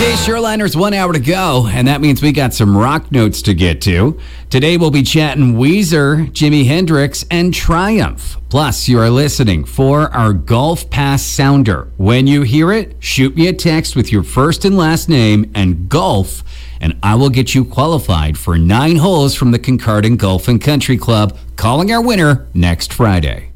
Okay, Shoreliners, 1 hour to go, and that means we got some rock notes to get to. Today we'll be chatting Weezer, Jimi Hendrix, and Triumph. Plus, you are listening for our Golf Pass Sounder. When you hear it, shoot me a text with your first and last name and golf, and I will get you qualified for 9 holes from the Kincardine Golf and Country Club, calling our winner next Friday.